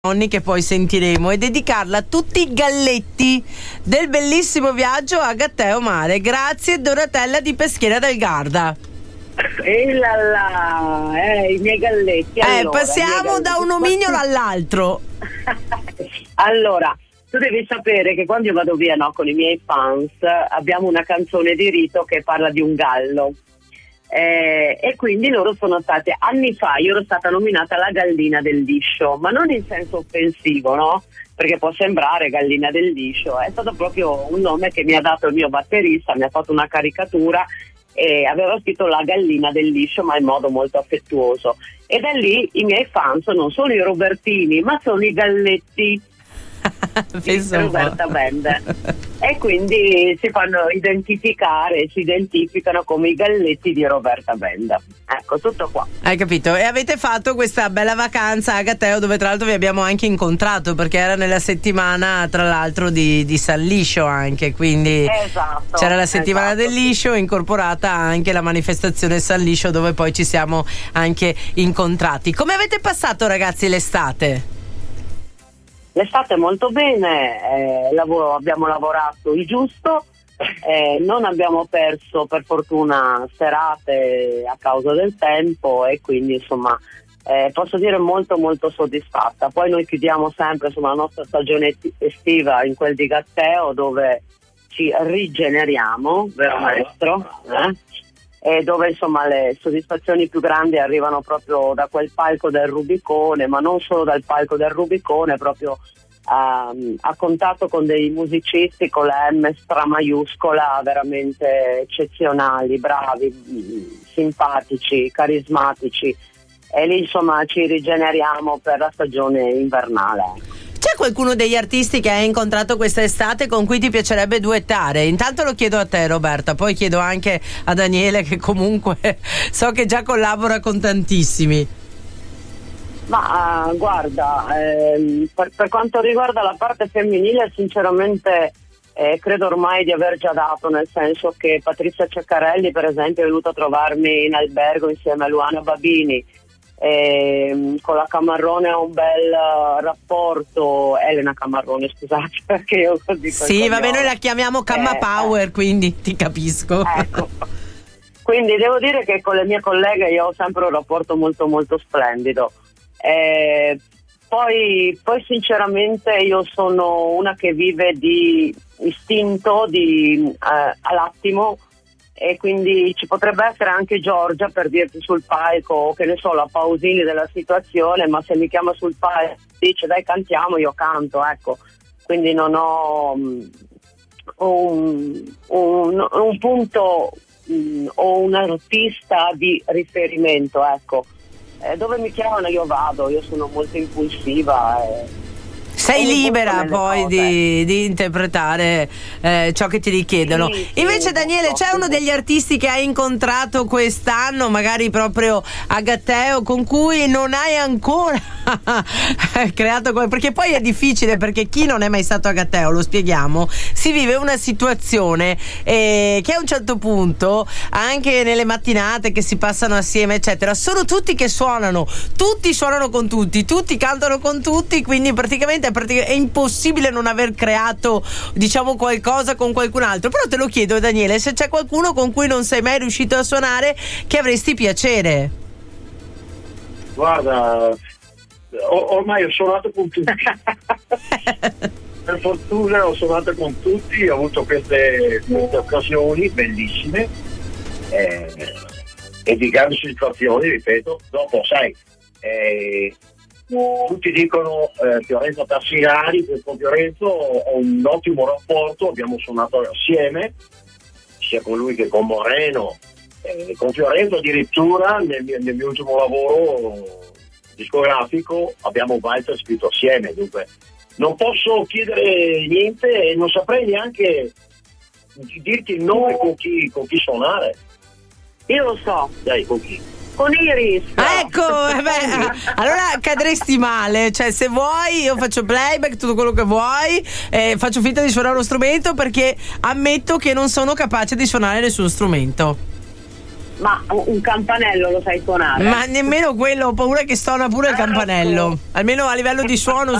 che poi sentiremo e dedicarla a tutti i galletti del bellissimo viaggio a Gatteo Mare. Grazie Donatella di Peschiera del Garda. E i miei galletti. Allora, passiamo da un nomignolo all'altro. Allora, tu devi sapere che quando io vado via, no, con i miei fans, abbiamo una canzone di rito che parla di un gallo. E quindi loro sono state, anni fa io ero stata nominata la gallina del liscio, ma non in senso offensivo, no? Perché può sembrare gallina del liscio, è stato proprio un nome che mi ha dato il mio batterista, mi ha fatto una caricatura e aveva scritto la gallina del liscio, ma in modo molto affettuoso. E da lì i miei fan non sono i Robertini, ma sono i galletti di Roberta Band. E quindi si fanno identificare, si identificano come i galletti di Roberta Band. Ecco, tutto qua. Hai capito? E avete fatto questa bella vacanza a Gatteo, dove tra l'altro vi abbiamo anche incontrato, perché era nella settimana tra l'altro di San Liscio anche, quindi esatto, c'era la settimana del liscio, incorporata anche la manifestazione San Liscio, dove poi ci siamo anche incontrati. Come avete passato, ragazzi, l'estate? L'estate molto bene, abbiamo lavorato il giusto, non abbiamo perso per fortuna serate a causa del tempo e quindi insomma posso dire molto molto soddisfatta. Poi noi chiudiamo sempre la nostra stagione estiva in quel di Gatteo, dove ci rigeneriamo, vero maestro? E dove insomma le soddisfazioni più grandi arrivano proprio da quel palco del Rubicone, ma non solo dal palco del Rubicone, proprio a contatto con dei musicisti con la M stramaiuscola, veramente eccezionali, bravi, simpatici, carismatici, e lì insomma ci rigeneriamo per la stagione invernale. C'è qualcuno degli artisti che hai incontrato questa estate con cui ti piacerebbe duettare? Intanto lo chiedo a te, Roberta, poi chiedo anche a Daniele, che comunque so che già collabora con tantissimi. Ma guarda, per quanto riguarda la parte femminile, sinceramente credo ormai di aver già dato, nel senso che Patrizia Ceccarelli per esempio è venuta a trovarmi in albergo insieme a Luana Babini. Con la Camarrone ho un bel rapporto. Elena Camarrone, scusate, perché io così. Sì, vabbè, noi la chiamiamo Camma Power, quindi ti capisco. Ecco. Quindi devo dire che con le mie colleghe io ho sempre un rapporto molto molto splendido. Poi sinceramente io sono una che vive di istinto, all'attimo. E quindi ci potrebbe essere anche Giorgia, per dirti, sul palco, che ne so, la Pausini della situazione, ma se mi chiama sul palco dice dai cantiamo, io canto, ecco. Quindi non ho un punto o un artista di riferimento, ecco. Dove mi chiamano io vado, io sono molto impulsiva. Sei libera poi di interpretare ciò che ti richiedono. Sì, invece Daniele, c'è uno degli artisti che hai incontrato quest'anno, magari proprio a Gatteo, con cui non hai ancora creato perché poi è difficile, perché chi non è mai stato a Gatteo, lo spieghiamo, si vive una situazione che a un certo punto, anche nelle mattinate che si passano assieme eccetera, sono tutti che suonano, tutti suonano con tutti cantano con tutti, quindi praticamente è impossibile non aver creato, diciamo, qualcosa con qualcun altro. Però te lo chiedo, Daniele, se c'è qualcuno con cui non sei mai riuscito a suonare che avresti piacere. Guarda, ormai ho suonato con tutti. Per fortuna ho suonato con tutti, ho avuto queste occasioni bellissime e di grandi soddisfazioni, ripeto. Dopo, sai, tutti dicono Fiorenzo Tassinari, con Fiorenzo ho un ottimo rapporto, abbiamo suonato assieme sia con lui che con Moreno, con Fiorenzo addirittura nel mio ultimo lavoro discografico abbiamo Walter scritto assieme, dunque non posso chiedere niente e non saprei neanche dirti il nome con chi suonare. Io lo so. Dai, con chi? Con Iris. Ecco, allora cadresti male, cioè se vuoi io faccio playback, tutto quello che vuoi, faccio finta di suonare uno strumento, perché ammetto che non sono capace di suonare nessun strumento. Ma un campanello lo sai suonare? Ma nemmeno quello, ho paura che stona pure il campanello. Almeno a livello di suono